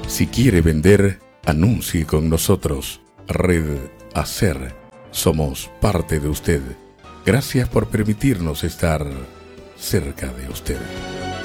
Si quiere vender, anuncie con nosotros. Red Hacer. Somos parte de usted. Gracias por permitirnos estar cerca de usted.